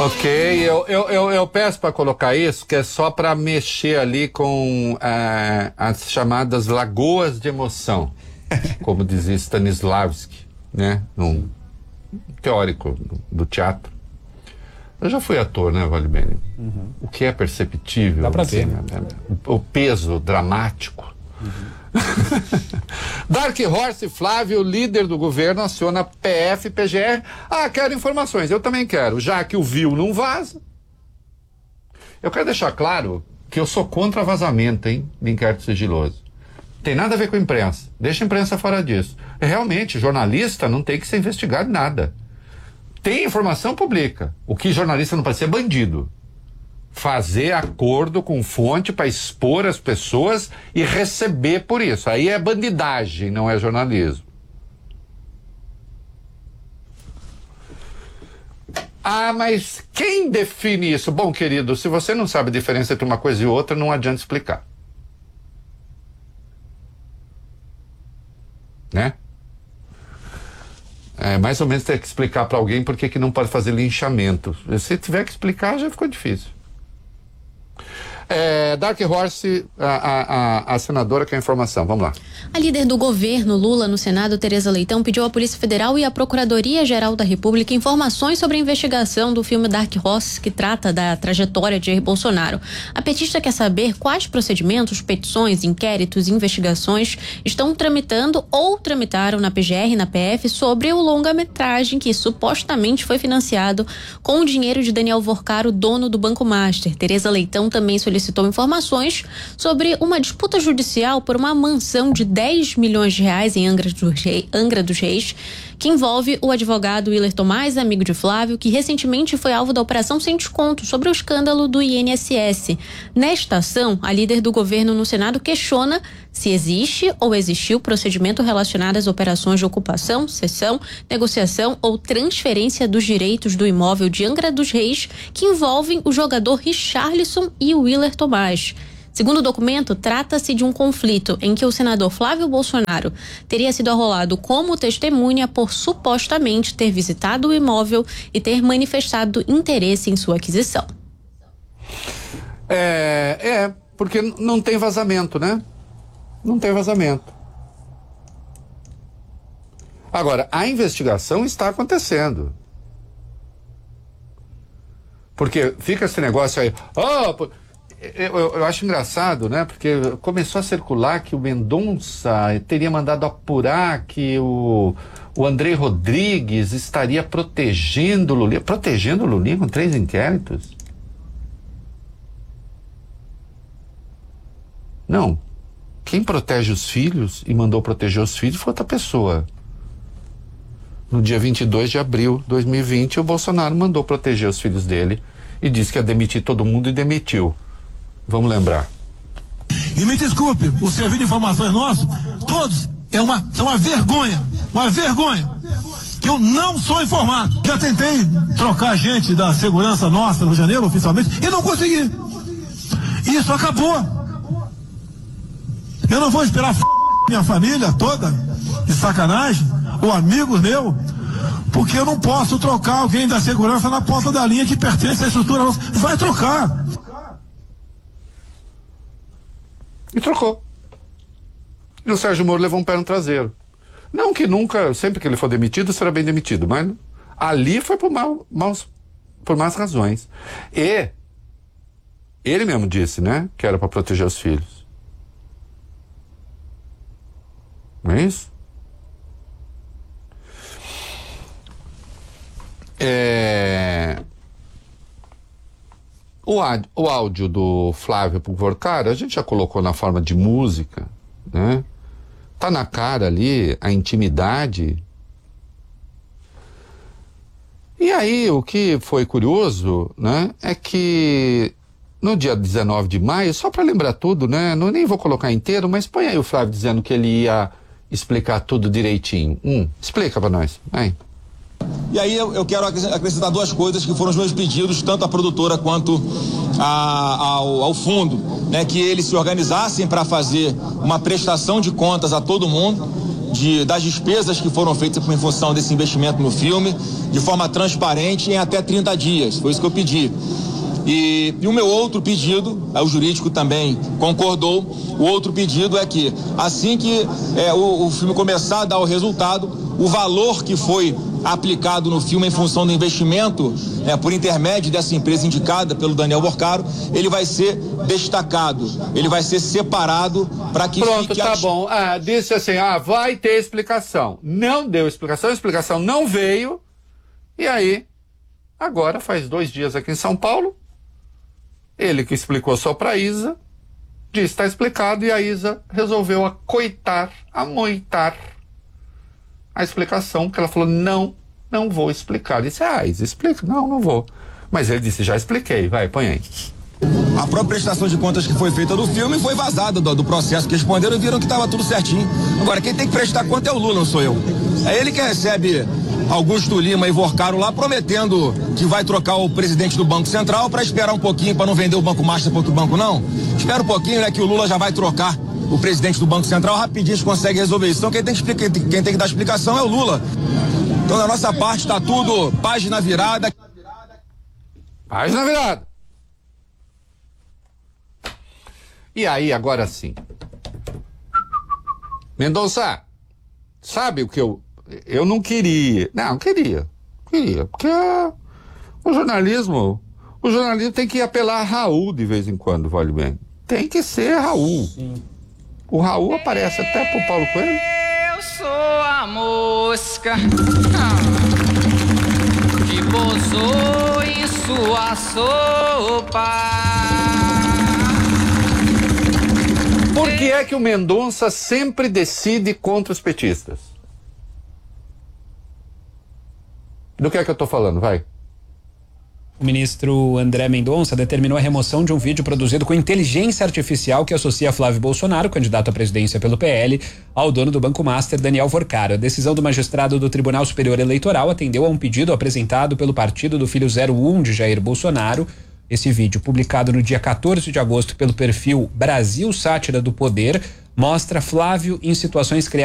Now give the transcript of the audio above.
Ok, eu peço para colocar isso, que é só para mexer ali com as chamadas lagoas de emoção, como dizia Stanislavski, né? Um teórico do teatro. Eu já fui ator, né, Vale Bene? Uhum. O que é perceptível. Dá pra ver. O peso dramático. Uhum. Dark Horse Flávio, líder do governo, aciona PF e PGR. Quero informações. Eu também quero. Já que o viu não vaza. Eu quero deixar claro que eu sou contra vazamento, hein, de inquérito sigiloso. Tem nada a ver com a imprensa. Deixa a imprensa fora disso. Realmente, jornalista não tem que ser investigado em nada. Tem informação, publica. O que jornalista não pode ser bandido. Fazer acordo com fonte para expor as pessoas e receber por isso. Aí é bandidagem, não é jornalismo. Mas quem define isso? Bom, querido, se você não sabe a diferença entre uma coisa e outra, não adianta explicar. Né? Mais ou menos ter que explicar para alguém por que não pode fazer linchamento. Se tiver que explicar, já ficou difícil. Dark Horse, a senadora quer informação, vamos lá. A líder do governo Lula no Senado, Tereza Leitão, pediu à Polícia Federal e à Procuradoria-Geral da República informações sobre a investigação do filme Dark Horse, que trata da trajetória de Jair Bolsonaro. A petista quer saber quais procedimentos, petições, inquéritos e investigações estão tramitando ou tramitaram na PGR e na PF sobre o longa-metragem que supostamente foi financiado com o dinheiro de Daniel Vorcaro, dono do Banco Master. Tereza Leitão também solicitou informações sobre uma disputa judicial por uma mansão de 10 milhões de reais em Angra dos Reis, que envolve o advogado Willer Tomás, amigo de Flávio, que recentemente foi alvo da Operação Sem Desconto sobre o escândalo do INSS. Nesta ação, a líder do governo no Senado questiona se existe ou existiu procedimento relacionado às operações de ocupação, cessão, negociação ou transferência dos direitos do imóvel de Angra dos Reis que envolvem o jogador Richarlison e o Willer Tomás. Segundo o documento, trata-se de um conflito em que o senador Flávio Bolsonaro teria sido arrolado como testemunha por supostamente ter visitado o imóvel e ter manifestado interesse em sua aquisição. Porque não tem vazamento, né? Não tem vazamento. Agora, a investigação está acontecendo. Porque fica esse negócio aí... Eu acho engraçado, né? Porque começou a circular que o Mendonça teria mandado apurar que o André Rodrigues estaria protegendo o Lula. Protegendo o Lula com 3 inquéritos? Não. Quem protege os filhos e mandou proteger os filhos foi outra pessoa. No dia 22 de abril de 2020, o Bolsonaro mandou proteger os filhos dele e disse que ia demitir todo mundo e demitiu. Vamos lembrar. E me desculpe, o serviço de informações nosso, todos, são uma vergonha, que eu não sou informado. Já tentei trocar gente da segurança nossa no Rio de Janeiro, oficialmente, e não consegui. Isso acabou. Eu não vou esperar minha família toda, de sacanagem, ou amigos meus, porque eu não posso trocar alguém da segurança na ponta da linha que pertence à estrutura nossa. Vai trocar. E trocou. E o Sérgio Moro levou um pé no traseiro. Não que nunca, sempre que ele for demitido, será bem demitido, mas ali foi por más razões. E ele mesmo disse, né, que era para proteger os filhos. Não é isso? O áudio do Flávio Vorcaro, a gente já colocou na forma de música, né? Tá na cara ali a intimidade. E aí, o que foi curioso, né, é que no dia 19 de maio, só para lembrar tudo, né, nem vou colocar inteiro, mas põe aí o Flávio dizendo que ele ia explicar tudo direitinho. Explica para nós, vai. E aí eu quero acrescentar 2 coisas que foram os meus pedidos, tanto à produtora quanto ao fundo, né, que eles se organizassem para fazer uma prestação de contas a todo mundo das despesas que foram feitas em função desse investimento no filme, de forma transparente em até 30 dias. Foi isso que eu pedi. E o meu outro pedido, o jurídico também concordou, o outro pedido é que assim que o filme começar a dar o resultado, o valor que foi aplicado no filme em função do investimento, por intermédio dessa empresa indicada pelo Daniel Porcaro, ele vai ser destacado, ele vai ser separado para que Pronto, fique... tá bom. Disse assim, vai ter explicação. Não deu explicação, a explicação não veio, e aí, agora faz 2 dias aqui em São Paulo, ele que explicou só para a Isa, disse, está explicado, e a Isa resolveu amoitar a explicação, que ela falou, não vou explicar. Ele disse, Isa, explica. Não vou. Mas ele disse, já expliquei, vai, põe aí. A própria prestação de contas que foi feita do filme foi vazada do processo, que responderam e viram que estava tudo certinho. Agora, quem tem que prestar conta é o Lula, não sou eu. É ele que recebe Augusto Lima e Porcaro lá prometendo que vai trocar o presidente do Banco Central para esperar um pouquinho, para não vender o Banco Master para outro banco, não. Espera um pouquinho, que o Lula já vai trocar o presidente do Banco Central, rapidinho a gente consegue resolver isso. Então quem tem que dar explicação é o Lula. Então da nossa parte está tudo página virada. Página virada. E aí, agora sim. Mendonça, sabe o que eu não queria. Não, queria. Porque o jornalismo tem que apelar a Raul de vez em quando, vale bem. Tem que ser Raul. Sim. O Raul aparece até pro Paulo Coelho. Eu sou a mosca que pousou em sua sopa. Por que é que o Mendonça sempre decide contra os petistas? Do que é que eu tô falando? Vai. O ministro André Mendonça determinou a remoção de um vídeo produzido com inteligência artificial que associa Flávio Bolsonaro, candidato à presidência pelo PL, ao dono do Banco Master, Daniel Porcaro. A decisão do magistrado do Tribunal Superior Eleitoral atendeu a um pedido apresentado pelo partido do filho 01 de Jair Bolsonaro. Esse vídeo, publicado no dia 14 de agosto pelo perfil Brasil Sátira do Poder, mostra Flávio em situações criadas